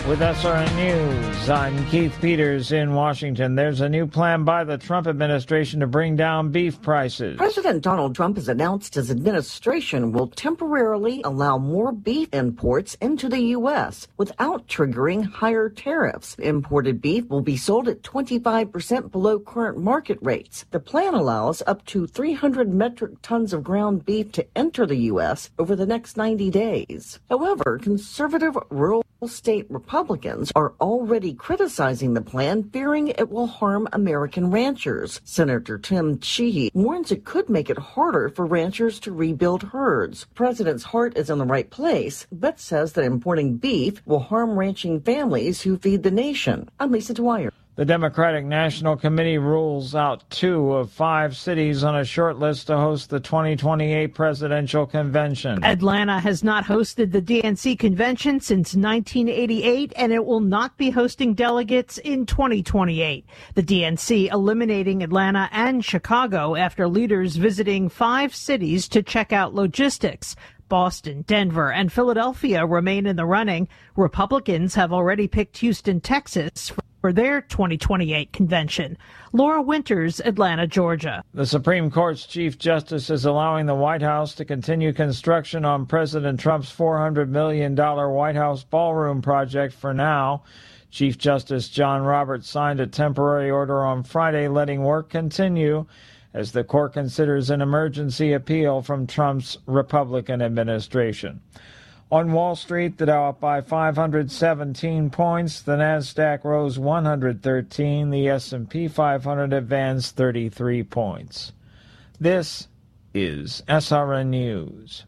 With SRN News, I'm Keith Peters in Washington. There's a new plan by the Trump administration to bring down beef prices. President Donald Trump has announced his administration will temporarily allow more beef imports into the U.S. without triggering higher tariffs. Imported beef will be sold at 25% below current market rates. The plan allows up to 300 metric tons of ground beef to enter the U.S. over the next 90 days. However, conservative rural state Republicans are already criticizing the plan, fearing it will harm American ranchers. Senator Tim Sheehy warns it could make it harder for ranchers to rebuild herds. The president's heart is in the right place, but says that importing beef will harm ranching families who feed the nation. I'm Lisa Dwyer. The Democratic National Committee rules out 2 of 5 cities on a short list to host the 2028 presidential convention. Atlanta has not hosted the DNC convention since 1988, and it will not be hosting delegates in 2028. The DNC eliminating Atlanta and Chicago after leaders visiting 5 cities to check out logistics. Boston, Denver, and Philadelphia remain in the running. Republicans have already picked Houston, Texas for their 2028 convention. Laura Winters, Atlanta, Georgia. The Supreme Court's Chief Justice is allowing the White House to continue construction on President Trump's $400 million White House ballroom project for now. Chief Justice John Roberts signed a temporary order on Friday letting work continue as the court considers an emergency appeal from Trump's Republican administration. On Wall Street, the Dow up by 517 points, the Nasdaq rose 113, the S&P 500 advanced 33 points. This is SRN News.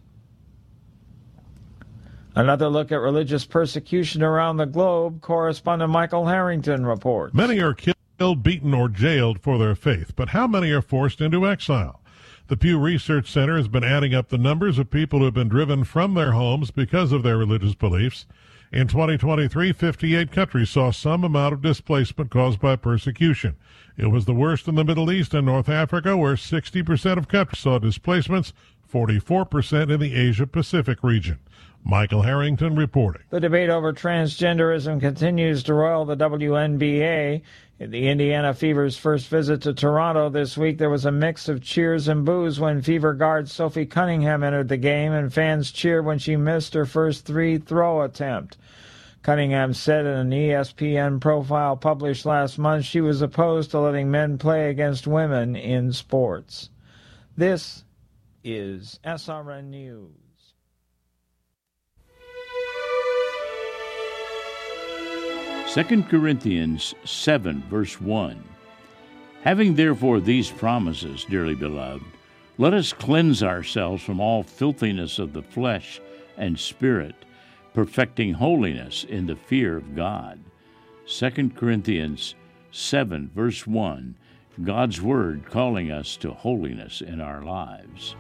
Another look at religious persecution around the globe, correspondent Michael Harrington reports. Many are killed, beaten, or jailed for their faith, but how many are forced into exile? The Pew Research Center has been adding up the numbers of people who have been driven from their homes because of their religious beliefs. In 2023, 58 countries saw some amount of displacement caused by persecution. It was the worst in the Middle East and North Africa, where 60% of countries saw displacements, 44% in the Asia-Pacific region. Michael Harrington reporting. The debate over transgenderism continues to roil the WNBA. In the Indiana Fever's first visit to Toronto this week, there was a mix of cheers and boos when Fever guard Sophie Cunningham entered the game, and fans cheered when she missed her first throw attempt. Cunningham said in an ESPN profile published last month she was opposed to letting men play against women in sports. This is SRN News. 2 Corinthians 7, verse 1. Having therefore these promises, dearly beloved, let us cleanse ourselves from all filthiness of the flesh and spirit, perfecting holiness in the fear of God. 2 Corinthians 7, verse 1, God's Word calling us to holiness in our lives.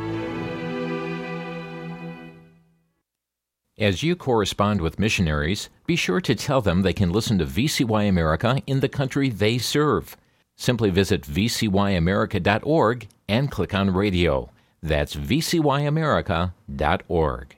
As you correspond with missionaries, be sure to tell them they can listen to VCY America in the country they serve. Simply visit vcyamerica.org and click on radio. That's vcyamerica.org.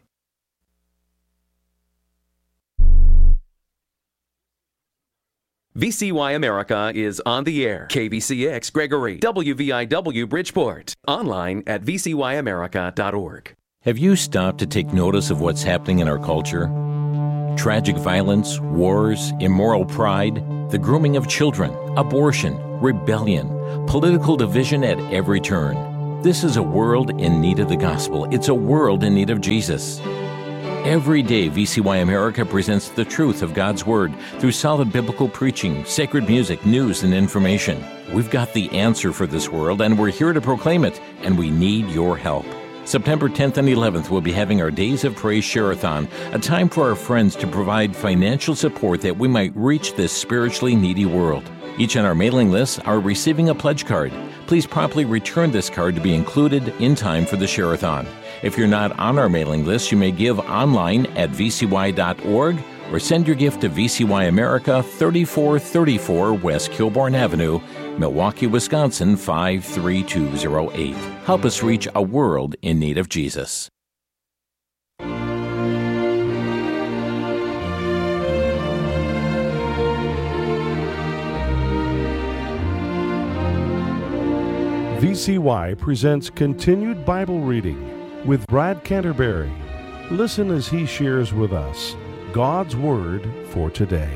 VCY America is on the air. KBCX Gregory, WVIW Bridgeport. Online at vcyamerica.org. Have you stopped to take notice of what's happening in our culture? Tragic violence, wars, immoral pride, the grooming of children, abortion, rebellion, political division at every turn. This is a world in need of the gospel. It's a world in need of Jesus. Every day, VCY America presents the truth of God's Word through solid biblical preaching, sacred music, news, and information. We've got the answer for this world, and we're here to proclaim it, and we need your help. September 10th and 11th, we'll be having our Days of Praise Share-a-thon, a time for our friends to provide financial support that we might reach this spiritually needy world. Each on our mailing list are receiving a pledge card. Please promptly return this card to be included in time for the Share-a-thon. If you're not on our mailing list, you may give online at vcy.org or send your gift to VCY America, 3434 West Kilbourne Avenue, Milwaukee, Wisconsin, 53208. Help us reach a world in need of Jesus. VCY presents Continued Bible Reading with Brad Canterbury. Listen as he shares with us God's Word for today.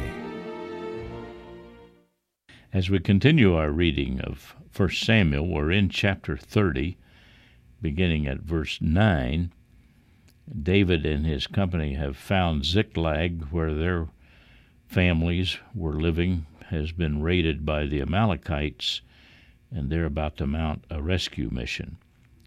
As we continue our reading of 1 Samuel, we're in chapter 30, beginning at verse 9. David and his company have found Ziklag, where their families were living, has been raided by the Amalekites, and they're about to mount a rescue mission.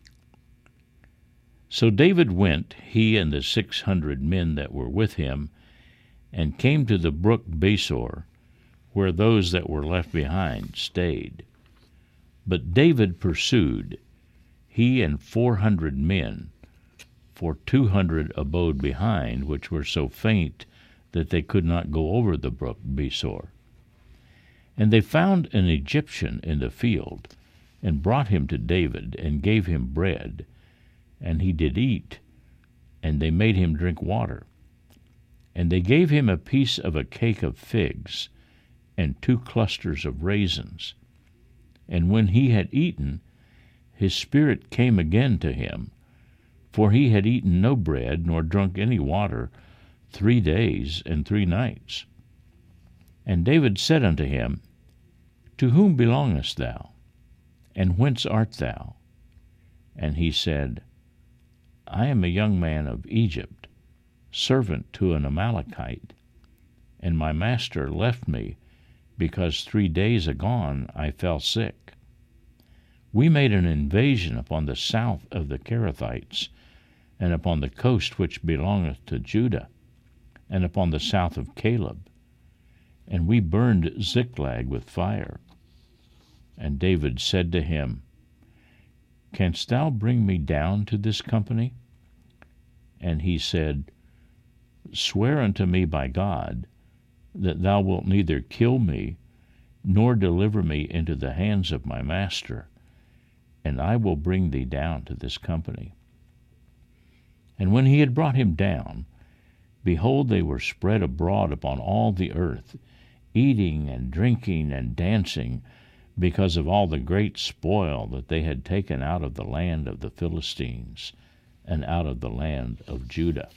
So David went, he and the 600 men that were with him, and came to the brook Besor, where those that were left behind stayed. But David pursued, he and 400 men, for 200 abode behind, which were so faint that they could not go over the brook Besor. And they found an Egyptian in the field, and brought him to David, and gave him bread, and he did eat, and they made him drink water. And they gave him a piece of a cake of figs, and 2 clusters of raisins. And when he had eaten, his spirit came again to him, for he had eaten no bread, nor drunk any water 3 days and 3 nights. And David said unto him, To whom belongest thou? And whence art thou? And he said, I am a young man of Egypt, servant to an Amalekite, and my master left me, because 3 days agone I fell sick. We made an invasion upon the south of the Kerethites, and upon the coast which belongeth to Judah, and upon the south of Caleb, and we burned Ziklag with fire. And David said to him, Canst thou bring me down to this company? And he said, Swear unto me by God, that thou wilt neither kill me, nor deliver me into the hands of my master, and I will bring thee down to this company. And when he had brought him down, behold, they were spread abroad upon all the earth, eating and drinking and dancing, because of all the great spoil that they had taken out of the land of the Philistines, and out of the land of Judah.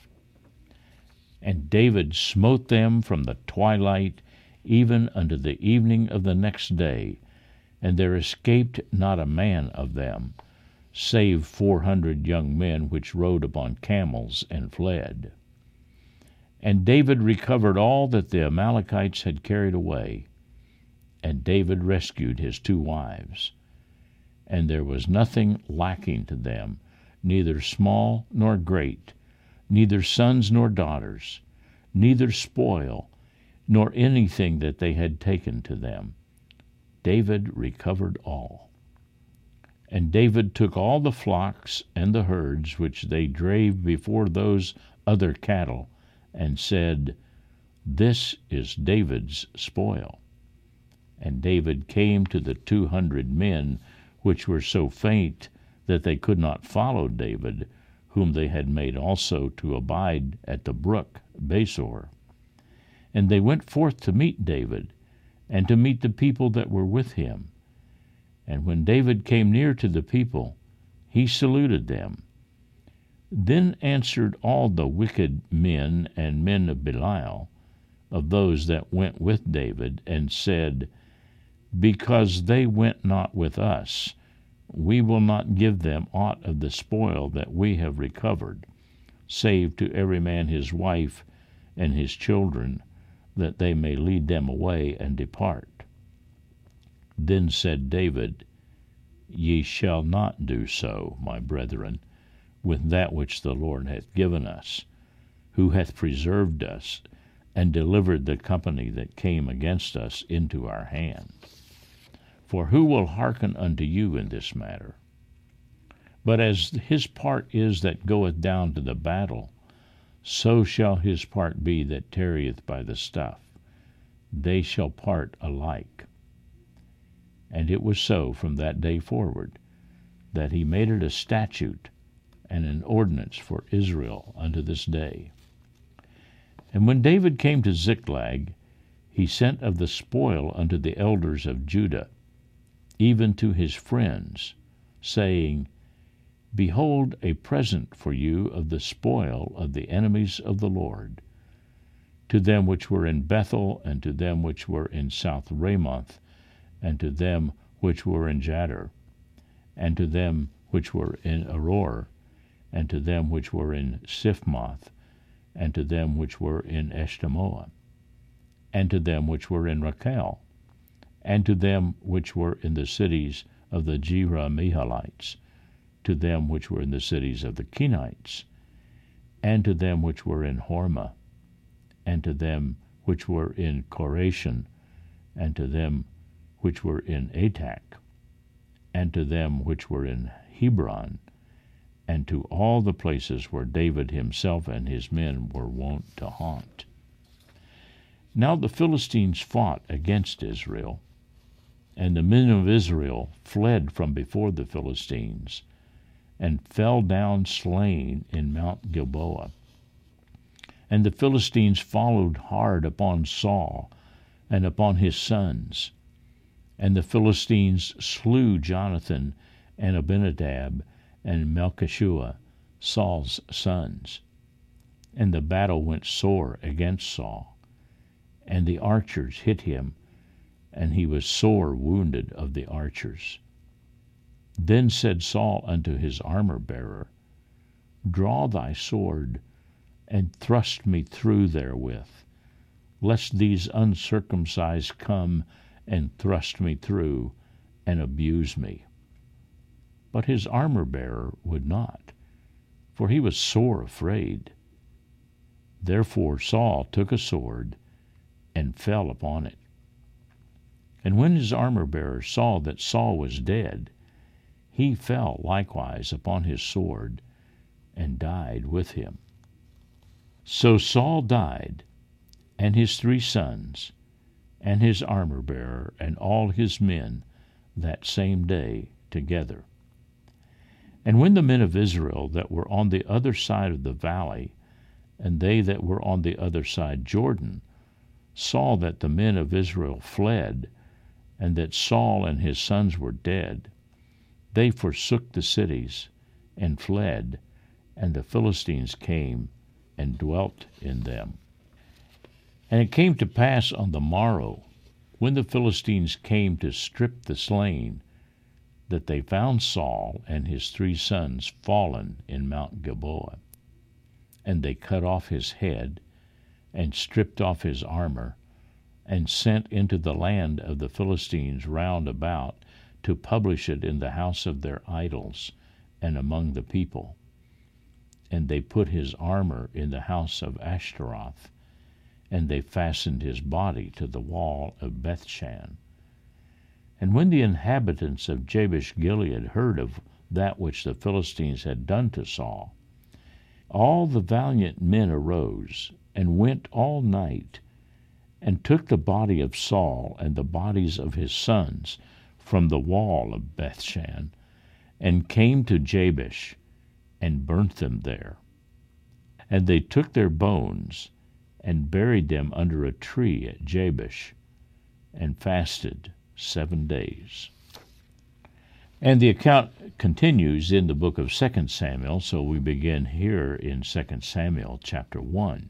And David smote them from the twilight even unto the evening of the next day, and there escaped not a man of them, save 400 young men which rode upon camels and fled. And David recovered all that the Amalekites had carried away, and David rescued his 2 wives. And there was nothing lacking to them, neither small nor great, neither sons nor daughters, neither spoil, nor anything that they had taken to them. David recovered all. And David took all the flocks and the herds which they drave before those other cattle, and said, This is David's spoil. And David came to the 200 men which were so faint that they could not follow David, whom they had made also to abide at the brook Besor. And they went forth to meet David, and to meet the people that were with him. And when David came near to the people, he saluted them. Then answered all the wicked men and men of Belial, of those that went with David, and said, Because they went not with us, we will not give them aught of the spoil that we have recovered, save to every man his wife and his children, that they may lead them away and depart. Then said David, Ye shall not do so, my brethren, with that which the Lord hath given us, who hath preserved us, and delivered the company that came against us into our hand. For who will hearken unto you in this matter? But as his part is that goeth down to the battle, so shall his part be that tarrieth by the stuff. They shall part alike. And it was so from that day forward, that he made it a statute and an ordinance for Israel unto this day. And when David came to Ziklag, he sent of the spoil unto the elders of Judah, even to his friends, saying, Behold, a present for you of the spoil of the enemies of the Lord, to them which were in Bethel, and to them which were in South Ramoth, and to them which were in Jadar, and to them which were in Aroer, and to them which were in Siphmoth, and to them which were in Eshtemoa, and to them which were in Rakel, and to them which were in the cities of the Jerahmeelites, to them which were in the cities of the Kenites, and to them which were in Hormah, and to them which were in Korashan, and to them which were in Atac, and to them which were in Hebron, and to all the places where David himself and his men were wont to haunt. Now the Philistines fought against Israel, and the men of Israel fled from before the Philistines, and fell down slain in Mount Gilboa. And the Philistines followed hard upon Saul and upon his sons. And the Philistines slew Jonathan and Abinadab and Melchishua, Saul's sons. And the battle went sore against Saul, and the archers hit him, and he was sore wounded of the archers. Then said Saul unto his armor-bearer, Draw thy sword, and thrust me through therewith, lest these uncircumcised come and thrust me through, and abuse me. But his armor-bearer would not, for he was sore afraid. Therefore Saul took a sword, and fell upon it. And when his armor-bearer saw that Saul was dead, he fell likewise upon his sword, and died with him. So Saul died, and his 3 sons, and his armor-bearer, and all his men, that same day together. And when the men of Israel that were on the other side of the valley, and they that were on the other side Jordan, saw that the men of Israel fled, and that Saul and his sons were dead, they forsook the cities, and fled, and the Philistines came and dwelt in them. And it came to pass on the morrow, when the Philistines came to strip the slain, that they found Saul and his 3 sons fallen in Mount Gilboa. And they cut off his head, and stripped off his armor, and sent into the land of the Philistines round about to publish it in the house of their idols and among the people. And they put his armor in the house of Ashtaroth, and they fastened his body to the wall of Bethshan. And when the inhabitants of Jabesh-Gilead heard of that which the Philistines had done to Saul, all the valiant men arose, and went all night, and took the body of Saul and the bodies of his sons from the wall of Bethshan, and came to Jabesh, and burnt them there. And they took their bones, and buried them under a tree at Jabesh, and fasted 7 days. And the account continues in the book of 2 Samuel, so we begin here in 2 Samuel chapter 1.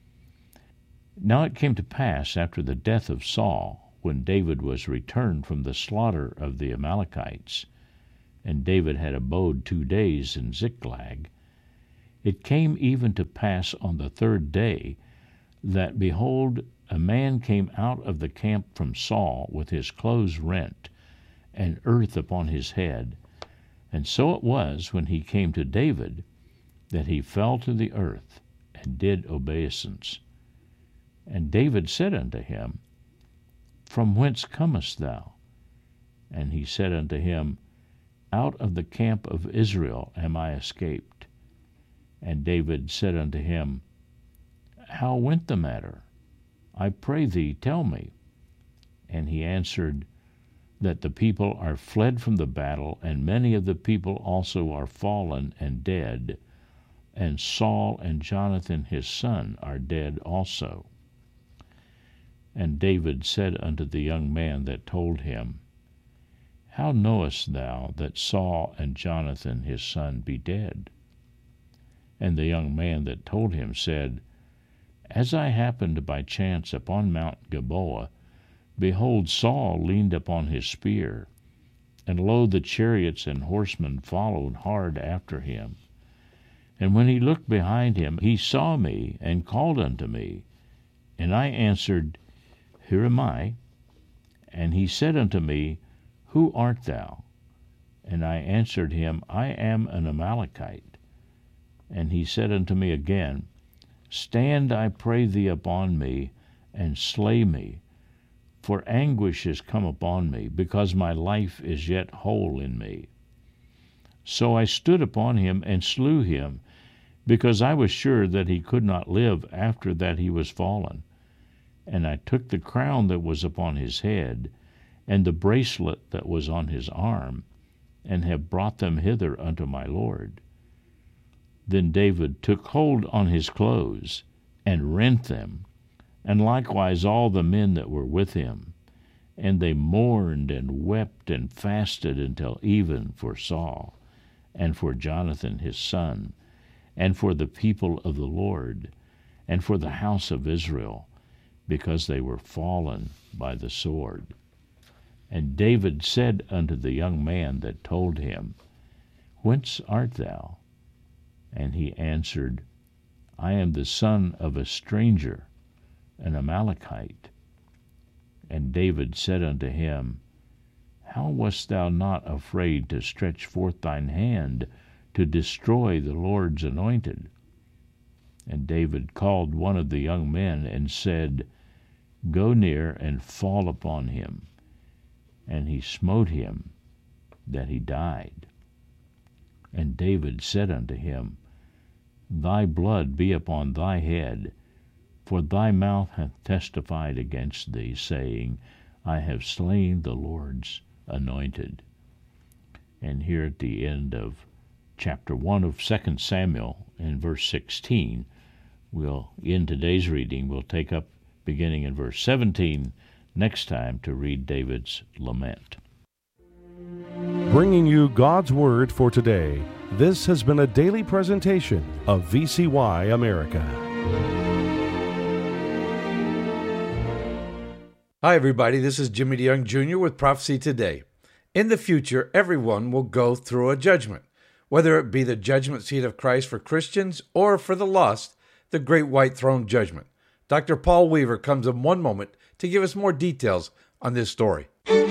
Now it came to pass after the death of Saul, when David was returned from the slaughter of the Amalekites, and David had abode 2 days in Ziklag, it came even to pass on the 3rd day, that, behold, a man came out of the camp from Saul with his clothes rent, and earth upon his head. And so it was, when he came to David, that he fell to the earth, and did obeisance. And David said unto him, From whence comest thou? And he said unto him, Out of the camp of Israel am I escaped. And David said unto him, How went the matter? I pray thee, tell me. And he answered, That the people are fled from the battle, and many of the people also are fallen and dead, and Saul and Jonathan his son are dead also. And David said unto the young man that told him, How knowest thou that Saul and Jonathan his son be dead? And the young man that told him said, As I happened by chance upon Mount Gilboa, behold, Saul leaned upon his spear, and lo, the chariots and horsemen followed hard after him. And when he looked behind him, he saw me, and called unto me. And I answered, Here am I. And he said unto me, Who art thou? And I answered him, I am an Amalekite. And he said unto me again, Stand, I pray thee, upon me, and slay me, for anguish is come upon me, because my life is yet whole in me. So I stood upon him and slew him, because I was sure that he could not live after that he was fallen. And I took the crown that was upon his head, and the bracelet that was on his arm, and have brought them hither unto my Lord. Then David took hold on his clothes, and rent them, and likewise all the men that were with him. And they mourned and wept and fasted until even for Saul, and for Jonathan his son, and for the people of the Lord, and for the house of Israel, because they were fallen by the sword. And David said unto the young man that told him, Whence art thou? And he answered, I am the son of a stranger, an Amalekite. And David said unto him, How wast thou not afraid to stretch forth thine hand to destroy the Lord's anointed? And David called one of the young men and said, Go near and fall upon him. And he smote him, that he died. And David said unto him, Thy blood be upon thy head, for thy mouth hath testified against thee, saying, I have slain the Lord's anointed. And here at the end of chapter 1 of 2 Samuel, in verse 16, we'll end today's reading. We'll take up beginning in verse 17 next time to read David's lament. Bringing you God's Word for today, this has been a daily presentation of VCY America. Hi, everybody. This is Jimmy DeYoung Jr. with Prophecy Today. In the future, everyone will go through a judgment, whether it be the judgment seat of Christ for Christians or for the lost, the great white throne judgment. Dr. Paul Weaver comes in one moment to give us more details on this story.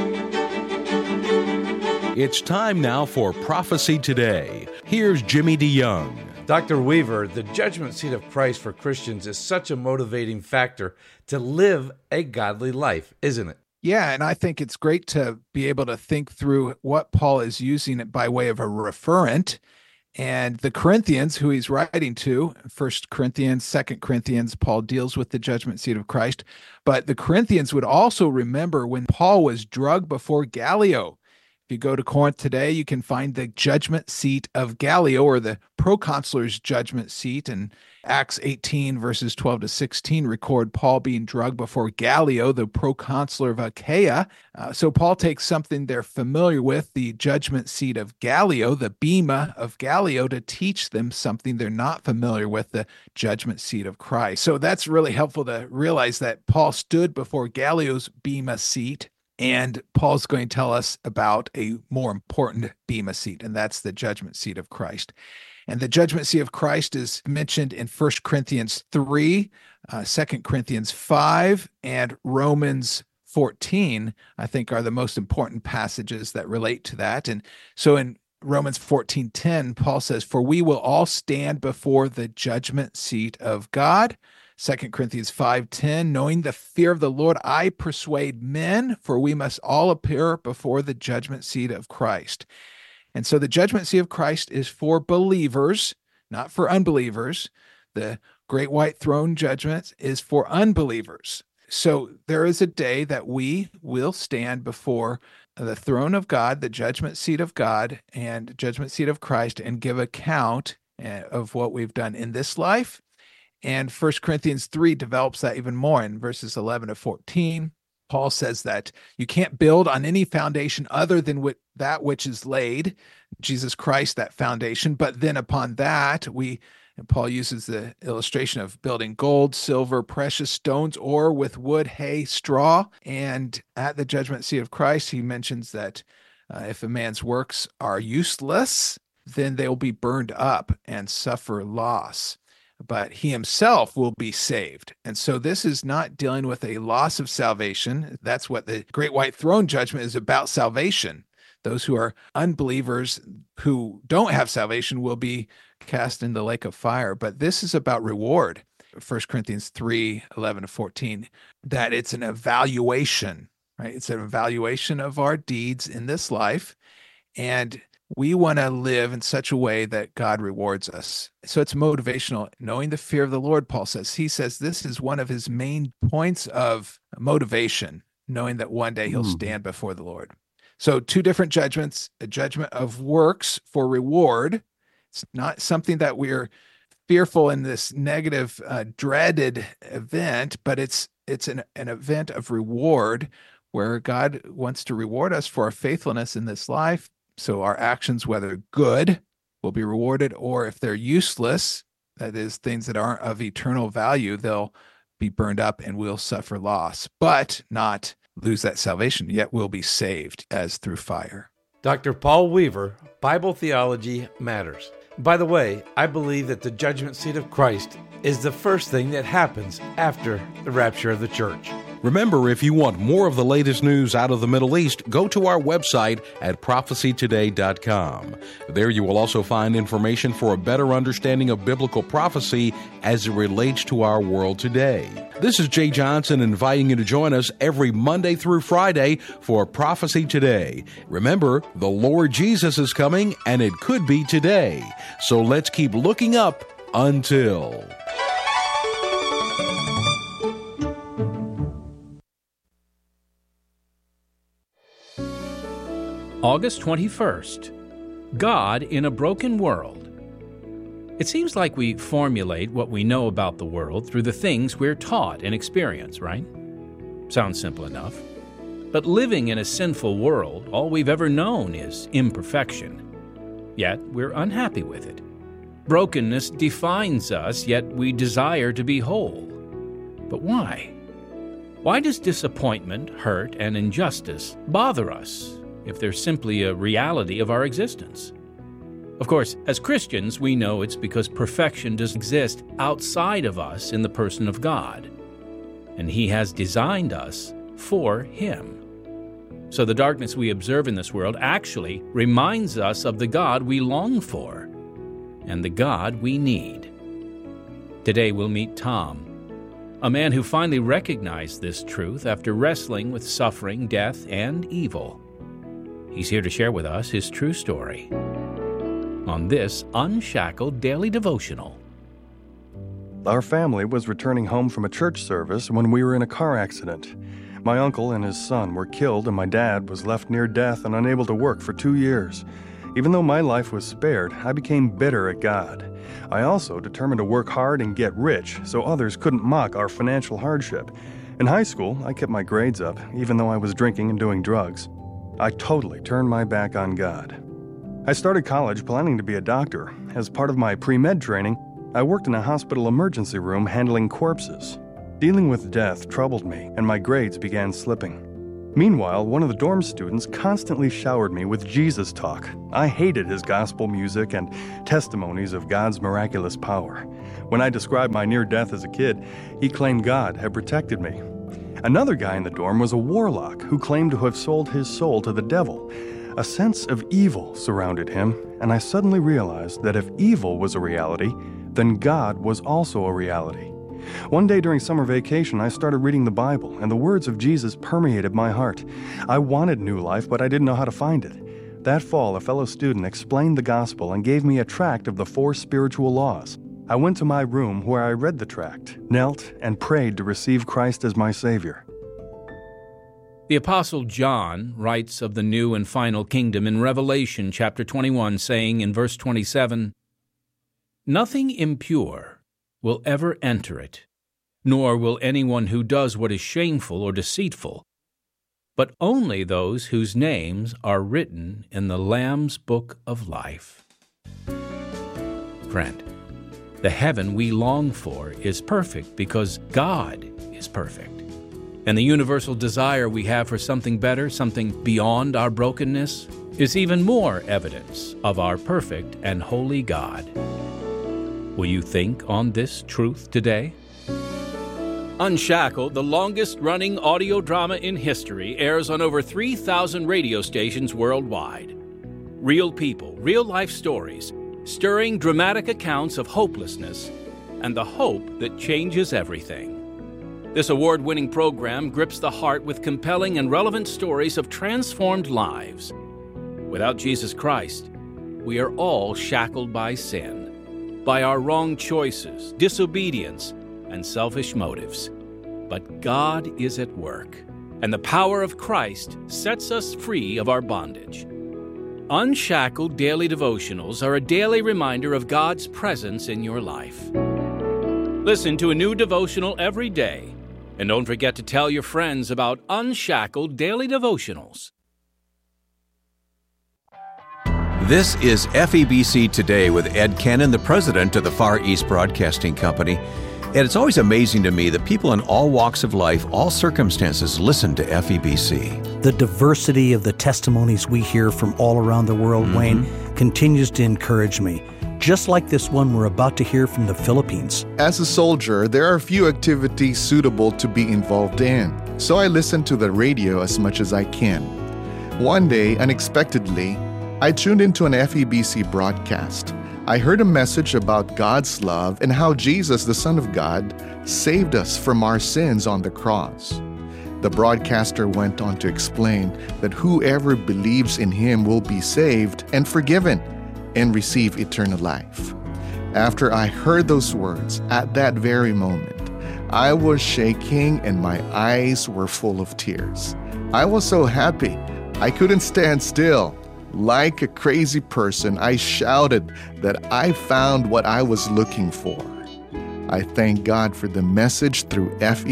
It's time now for Prophecy Today. Here's Jimmy DeYoung. Dr. Weaver, the judgment seat of Christ for Christians is such a motivating factor to live a godly life, isn't it? Yeah, and I think it's great to be able to think through what Paul is using it by way of a referent. And the Corinthians, who he's writing to, 1 Corinthians, 2 Corinthians, Paul deals with the judgment seat of Christ. But the Corinthians would also remember when Paul was drugged before Gallio. If you go to Corinth today, you can find the judgment seat of Gallio, or the proconsular's judgment seat. And Acts 18, verses 12 to 16, record Paul being drugged before Gallio, the proconsular of Achaia. So Paul takes something they're familiar with, the judgment seat of Gallio, the bema of Gallio, to teach them something they're not familiar with, the judgment seat of Christ. So that's really helpful to realize that Paul stood before Gallio's bema seat, and Paul's going to tell us about a more important bema seat, and that's the judgment seat of Christ. And the judgment seat of Christ is mentioned in 1 Corinthians 3, 2 Corinthians 5, and Romans 14, I think, are the most important passages that relate to that. And so in Romans 14:10, Paul says, For we will all stand before the judgment seat of God. 2 Corinthians 5:10, knowing the fear of the Lord, I persuade men, for we must all appear before the judgment seat of Christ. And so the judgment seat of Christ is for believers, not for unbelievers. The great white throne judgment is for unbelievers. So there is a day that we will stand before the throne of God, the judgment seat of God, and judgment seat of Christ, and give account of what we've done in this life. And 1 Corinthians 3 develops that even more in verses 11 to 14. Paul says that you can't build on any foundation other than that which is laid, Jesus Christ, that foundation. But then upon that, Paul uses the illustration of building gold, silver, precious stones, or with wood, hay, straw. And at the judgment seat of Christ, he mentions that if a man's works are useless, then they will be burned up and suffer loss. But he himself will be saved. And so this is not dealing with a loss of salvation. That's what the great white throne judgment is about, salvation. Those who are unbelievers who don't have salvation will be cast in the lake of fire. But this is about reward. 1 Corinthians 3:11-14, that it's an evaluation, right? It's an evaluation of our deeds in this life. And we want to live in such a way that God rewards us. So it's motivational. Knowing the fear of the Lord, Paul says. He says this is one of his main points of motivation, knowing that one day he'll stand before the Lord. So two different judgments, a judgment of works for reward. It's not something that we're fearful in this negative, dreaded event, but it's an event of reward where God wants to reward us for our faithfulness in this life. So our actions, whether good, will be rewarded, or if they're useless, that is, things that aren't of eternal value, they'll be burned up and we'll suffer loss, but not lose that salvation, yet we'll be saved as through fire. Dr. Paul Weaver, Bible Theology Matters. By the way, I believe that the judgment seat of Christ is the first thing that happens after the rapture of the church. Remember, if you want more of the latest news out of the Middle East, go to our website at prophecytoday.com. There you will also find information for a better understanding of biblical prophecy as it relates to our world today. This is Jay Johnson inviting you to join us every Monday through Friday for Prophecy Today. Remember, the Lord Jesus is coming, and it could be today. So let's keep looking up until... August 21st, God in a Broken World. It seems like we formulate what we know about the world through the things we're taught and experience, right? Sounds simple enough. But living in a sinful world, all we've ever known is imperfection. Yet we're unhappy with it. Brokenness defines us, yet we desire to be whole. But why? Why does disappointment, hurt, and injustice bother us if they're simply a reality of our existence? Of course, as Christians, we know it's because perfection does exist outside of us in the person of God, and He has designed us for Him. So the darkness we observe in this world actually reminds us of the God we long for and the God we need. Today we'll meet Tom, a man who finally recognized this truth after wrestling with suffering, death, and evil. He's here to share with us his true story on this Unshackled Daily Devotional. Our family was returning home from a church service when we were in a car accident. My uncle and his son were killed, and my dad was left near death and unable to work for 2 years. Even though my life was spared, I became bitter at God. I also determined to work hard and get rich so others couldn't mock our financial hardship. In high school, I kept my grades up, even though I was drinking and doing drugs. I totally turned my back on God. I started college planning to be a doctor. As part of my pre-med training, I worked in a hospital emergency room handling corpses. Dealing with death troubled me, and my grades began slipping. Meanwhile, one of the dorm students constantly showered me with Jesus talk. I hated his gospel music and testimonies of God's miraculous power. When I described my near death as a kid, he claimed God had protected me. Another guy in the dorm was a warlock who claimed to have sold his soul to the devil. A sense of evil surrounded him, and I suddenly realized that if evil was a reality, then God was also a reality. One day during summer vacation, I started reading the Bible, and the words of Jesus permeated my heart. I wanted new life, but I didn't know how to find it. That fall, a fellow student explained the gospel and gave me a tract of the 4 spiritual laws. I went to my room where I read the tract, knelt, and prayed to receive Christ as my Savior. The Apostle John writes of the new and final kingdom in Revelation chapter 21, saying in verse 27, "Nothing impure will ever enter it, nor will anyone who does what is shameful or deceitful, but only those whose names are written in the Lamb's book of life. Friend, the heaven we long for is perfect because God is perfect. And the universal desire we have for something better, something beyond our brokenness, is even more evidence of our perfect and holy God. Will you think on this truth today? Unshackled, the longest-running audio drama in history, airs on over 3,000 radio stations worldwide. Real people, real-life stories, stirring dramatic accounts of hopelessness and the hope that changes everything. This award-winning program grips the heart with compelling and relevant stories of transformed lives. Without Jesus Christ, we are all shackled by sin, by our wrong choices, disobedience, and selfish motives. But God is at work, and the power of Christ sets us free of our bondage. Unshackled Daily Devotionals are a daily reminder of God's presence in your life. Listen to a new devotional every day, and don't forget to tell your friends about Unshackled Daily Devotionals. This is FEBC Today with Ed Cannon, the president of the Far East Broadcasting Company. And it's always amazing to me that people in all walks of life, all circumstances, listen to FEBC. The diversity of the testimonies we hear from all around the world, Wayne, continues to encourage me. Just like this one we're about to hear from the Philippines. As a soldier, there are few activities suitable to be involved in, so I listen to the radio as much as I can. One day, unexpectedly, I tuned into an FEBC broadcast. I heard a message about God's love and how Jesus, the Son of God, saved us from our sins on the cross. The broadcaster went on to explain that whoever believes in him will be saved and forgiven and receive eternal life. After I heard those words, at that very moment, I was shaking and my eyes were full of tears. I was so happy, I couldn't stand still. Like a crazy person, I shouted that I found what I was looking for. I thank God for the message through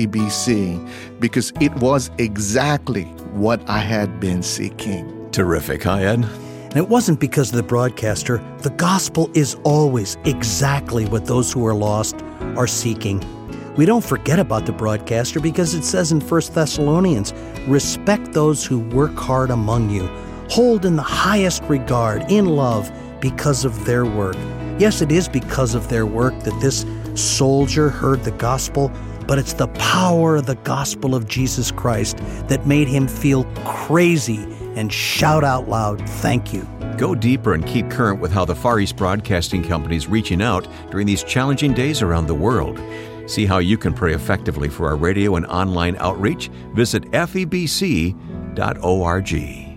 FEBC because it was exactly what I had been seeking. Terrific, huh, Ed? And it wasn't because of the broadcaster. The gospel is always exactly what those who are lost are seeking. We don't forget about the broadcaster because it says in 1 Thessalonians, respect those who work hard among you. Hold in the highest regard, in love, because of their work. Yes, it is because of their work that this soldier heard the gospel, but it's the power of the gospel of Jesus Christ that made him feel crazy and shout out loud, thank you. Go deeper and keep current with how the Far East Broadcasting Company is reaching out during these challenging days around the world. See how you can pray effectively for our radio and online outreach. Visit febc.org.